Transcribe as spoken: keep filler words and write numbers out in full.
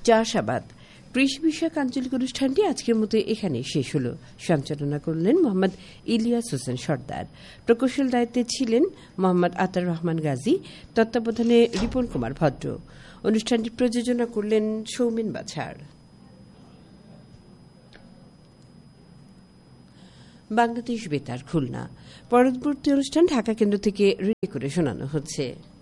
চাষাবাদ কৃষি বিষয়ক আঞ্চলিক অনুষ্ঠানটি আজকের মতো এখানে শেষ হল। সঞ্চালনা করলেন মোহাম্মদ ইলিয়াস হোসেন সর্দার, প্রকৌশল দায়িত্বে ছিলেন মোহাম্মদ আতার রহমান গাজী, তত্ত্বাবধানে রিপন কুমার ভদ্র। অনুষ্ঠানটি প্রযোজনা করলেন সৌমেন বাছার। বাংলাদেশ বেতার খুলনা। পরবর্তী অনুষ্ঠান ঢাকা কেন্দ্র থেকে রিলে করে শোনানো হচ্ছে।